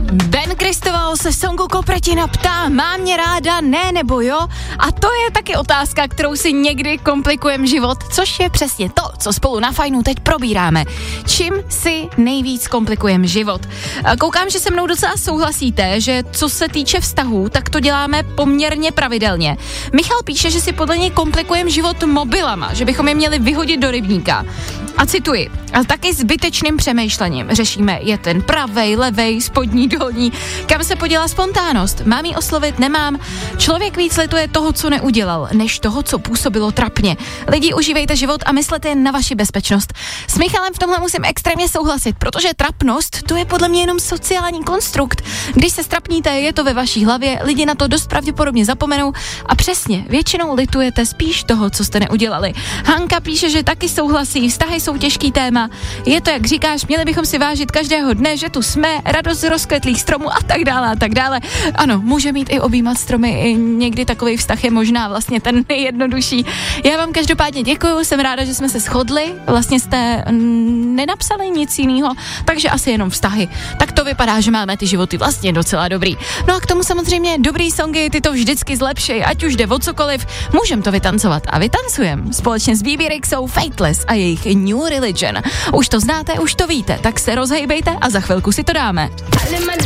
Ben Kristoval se songu Kopretina ptá, má mě ráda, ne nebo jo? A to je taky otázka, kterou si někdy komplikujeme život, což je přesně to, co spolu na Fajnu teď probíráme. Čím si nejvíc komplikujeme život? Koukám, že se mnou docela souhlasíte, že co se týče vztahů, tak to děláme poměrně pravidelně. Michal píše, že si podle něj komplikujeme život mobilama, že bychom je měli vyhodit do rybníka. A cituji, a taky zbytečným přemýšlením. Řešíme, je ten pravej, levej, spodní, dolní. Kam se podělá spontánnost? Mám jí oslovit, nemám? Člověk víc lituje toho, co neudělal, než toho, co působilo trapně. Lidi, užívejte život a myslete na vaši bezpečnost. S Michalem v tomhle musím extrémně souhlasit, protože trapnost, to je podle mě jenom sociální konstrukt. Když se strapníte, je to ve vaší hlavě, lidi na to dost pravděpodobně zapomenou a přesně, většinou litujete spíš toho, co jste neudělali. Hanka píše, že taky souhlasí, vztahy jsou těžký téma. Je to, jak říkáš, měli bychom si vážit každého dne, že tu jsme, radost z rozkvetlých stromů a tak dále a tak dále. Ano, může mít i objímat stromy, i někdy takový vztah je možná vlastně ten nejjednodušší. Já vám každopádně děkuju, jsem ráda, že jsme se shodli, vlastně jste nenapsali nic jiného, takže asi jenom vztahy. Tak to vypadá, že máme ty životy vlastně docela dobrý. No a k tomu samozřejmě dobrý songy, ty to vždycky zlepší, ať už jde o cokoliv, můžem to vytancovat a vytancujem. Společně s BB Rexou Fateless a jejich New Religion. Už to znáte, už to víte, tak se rozhejbejte a za chvilku si to dáme.